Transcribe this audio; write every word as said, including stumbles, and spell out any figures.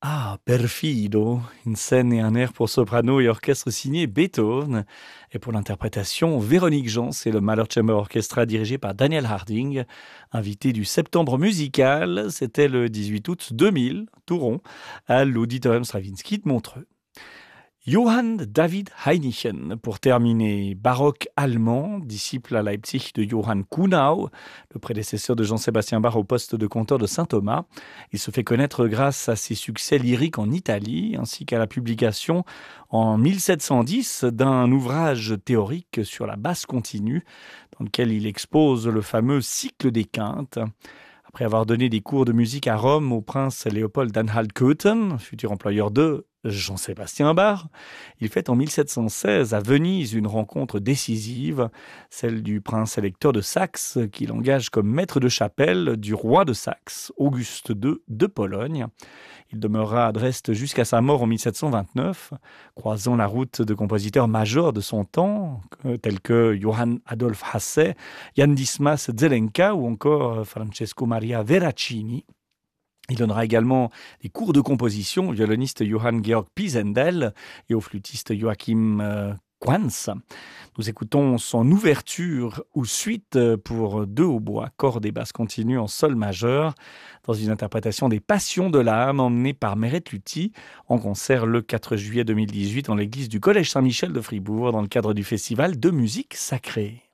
Ah, Perfido, une scène et un air pour soprano et orchestre signé Beethoven. Et pour l'interprétation, Véronique Jans et le Mahler Chamber Orchestra dirigé par Daniel Harding. Invité du Septembre musical, c'était le dix-huit août deux mille, tout rond, à l'Auditorium Stravinsky de Montreux. Johann David Heinichen, pour terminer, baroque allemand, disciple à Leipzig de Johann Kuhnau, le prédécesseur de Jean-Sébastien Bach au poste de conteur de Saint-Thomas. Il se fait connaître grâce à ses succès lyriques en Italie, ainsi qu'à la publication en mille sept cent dix d'un ouvrage théorique sur la basse continue, dans lequel il expose le fameux cycle des quintes. Après avoir donné des cours de musique à Rome au prince Léopold d'Anhalt-Köthen, futur employeur de Jean-Sébastien Bach, il fait en mille sept cent seize à Venise une rencontre décisive, celle du prince électeur de Saxe, qu'il engage comme maître de chapelle du roi de Saxe, Auguste deux de Pologne. Il demeurera à Dresde jusqu'à sa mort en mille sept cent vingt-neuf, croisant la route de compositeurs majeurs de son temps, tels que Johann Adolph Hasse, Jan Dismas Zelenka ou encore Francesco Maria Veracini. Il donnera également des cours de composition au violoniste Johann Georg Pisendel et au flûtiste Joachim euh, Quantz. Nous écoutons son ouverture ou suite pour deux hautbois, cordes et basses continues en sol majeur, dans une interprétation des Passions de l'âme emmenée par Meret Luthi en concert le quatre juillet deux mille dix-huit dans l'église du Collège Saint-Michel de Fribourg dans le cadre du festival de musique sacrée.